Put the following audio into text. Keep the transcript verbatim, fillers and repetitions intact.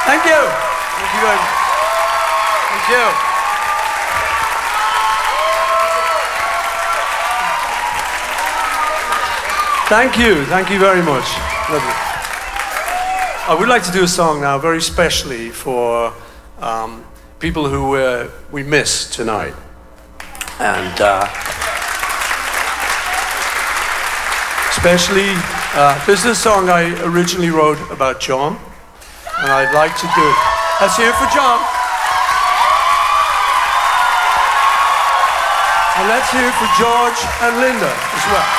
Thank you. Thank you very much. Thank you. Thank you. Thank you very much. Lovely. I would like to do a song now, very specially for um, people who uh, we miss tonight. And uh, especially, uh, this is a song I originally wrote about John, and I'd like to do it. Let's hear it for John. And let's hear it for George and Linda as well.